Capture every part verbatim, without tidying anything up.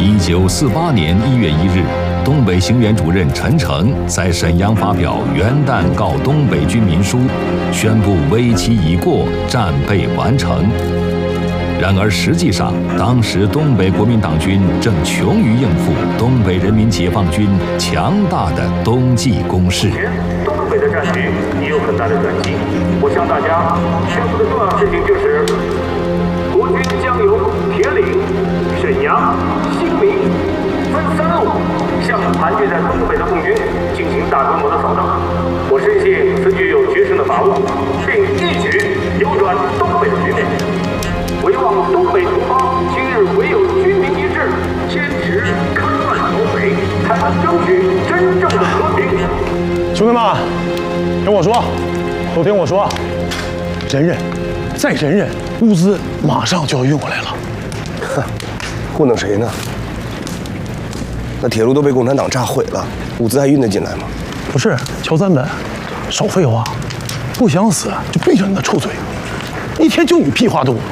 一九四八年一月一日，东北行辕主任陈诚在沈阳发表《元旦告东北军民书》，宣布危期已过，战备完成。然而实际上，当时东北国民党军正穷于应付东北人民解放军强大的冬季攻势。 东北的战局也有很大的转机。我向大家宣布的重要事情就是，国军将由铁岭、沈阳、新民分三路向盘踞在东北的共军进行大规模的扫荡。我深信此举有决胜的把握，并一举扭转东北的局面。唯望东北同胞今日唯有军民一致，坚持戡乱剿匪，才能争取真正的和平。 兄弟们，听我说，都听我说，忍忍，再忍忍，物资马上就要运过来了。 哼，糊弄谁呢？那铁路都被共产党炸毁了，物资还运得进来吗？ 不是，乔三本，少废话，不想死就闭上你的臭嘴，一天就你屁话多。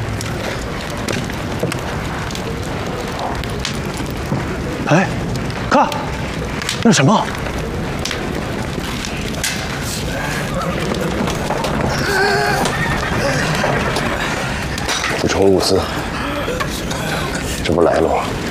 哎，看，那是什么？ 补充物资，这不来了吗？